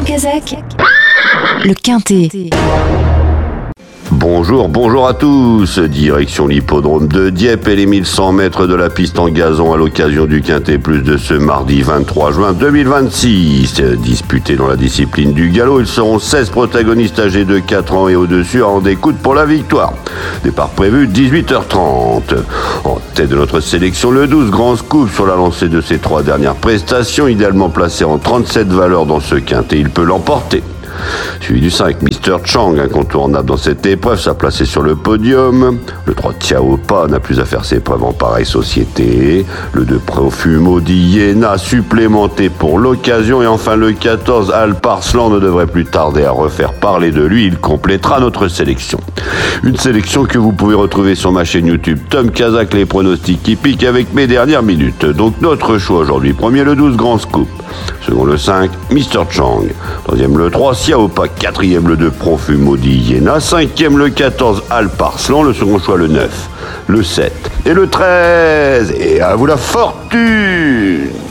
Kazakh, le Quintet. Bonjour à tous. Direction l'hippodrome de Dieppe et les 1100 mètres de la piste en gazon à l'occasion du Quintet Plus de ce mardi 23 juin 2026. Disputés dans la discipline du galop, ils seront 16 protagonistes âgés de 4 ans et au-dessus à en découdre pour la victoire. Départ prévu 18h30. En tête de notre sélection, le 12 Grand Scoop sur la lancée de ses 3 dernières prestations, idéalement placé en 37 valeurs dans ce Quintet, il peut l'emporter. Suivi du 5, Mr. Chang, incontournable dans cette épreuve, s'a placé sur le podium. Le 3, Tiaopa, n'a plus à faire ses preuves en pareille société. Le 2, Profumo d'Iéna, supplémenté pour l'occasion. Et enfin le 14, Alparslan, ne devrait plus tarder à refaire parler de lui. Il complétera notre sélection. Une sélection que vous pouvez retrouver sur ma chaîne YouTube Tom Kazakh, les pronostics hippiques avec mes dernières minutes. Donc notre choix aujourd'hui, premier le 12 Grand Scoop, second le 5 Mr. Chang, troisième le 3 Tiaopa, quatrième le 2 Profumo d'Iéna, cinquième le 14 Alparslan, le second choix le 9, le 7 et le 13. Et à vous la fortune!